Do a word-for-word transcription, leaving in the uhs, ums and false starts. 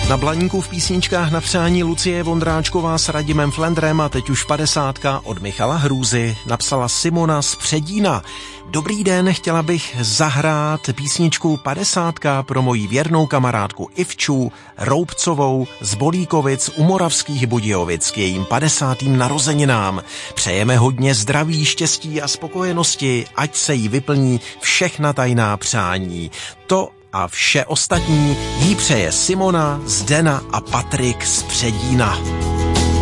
Na Blaníku v písničkách na přání Lucie Vondráčková s Radimem Flendrem a teď už padesátka od Michala Hrůzy napsala Simona z Předína. Dobrý den, chtěla bych zahrát písničku padesátka pro moji věrnou kamarádku Ivču Roubcovou z Bolíkovic u Moravských Budějovic k jejím padesátým narozeninám. Přejeme hodně zdraví, štěstí a spokojenosti, ať se jí vyplní všechna tajná přání. To a vše ostatní jí přeje Simona, Zdena a Patrik z Předína.